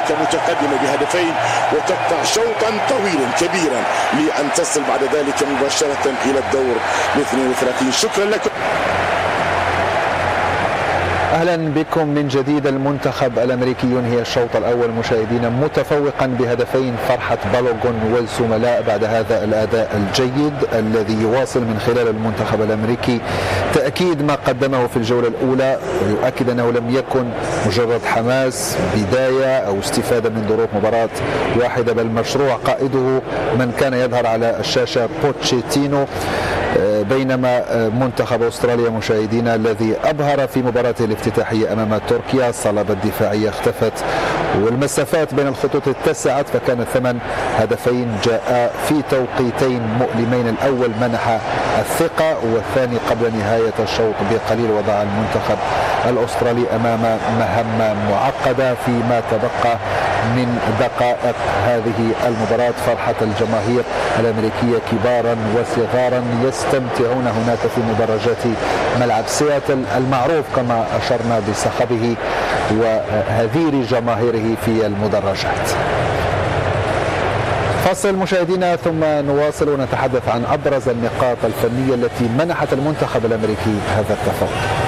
ذلك متقدمة بهدفين وتقطع شوطا طويلا كبيرا لأن تصل بعد ذلك مباشرة إلى الدور 32. شكرا لكم. أهلا بكم من جديد. المنتخب الأمريكي ينهي الشوط الأول مشاهدينا متفوقا بهدفين. فرحة بالوغون والزملاء بعد هذا الأداء الجيد الذي يواصل من خلال المنتخب الأمريكي تأكيد ما قدمه في الجولة الأولى، ويؤكد أنه لم يكن مجرد حماس بداية أو استفادة من ظروف مباراة واحدة، بل مشروع قائده من كان يظهر على الشاشة بوتشيتينو، بينما منتخب أستراليا مشاهدينا الذي أبهر في مباراته الافتتاحية أمام تركيا الصلابة الدفاعية اختفت والمسافات بين الخطوط اتسعت، فكان ثمن هدفين جاء في توقيتين مؤلمين. الأول منح الثقة والثاني قبل نهاية الشوط بقليل وضع المنتخب الأسترالي أمام مهمة معقدة فيما تبقى من دقائق هذه المباراة. فرحة الجماهير الأمريكية كبارا وصغارا يستمتعون هناك في مدرجات ملعب سياتل المعروف كما أشرنا بصخبه وهذير جماهيره في المدرجات. فاصل مشاهدينا ثم نواصل ونتحدث عن أبرز النقاط الفنية التي منحت المنتخب الأمريكي هذا التفوق.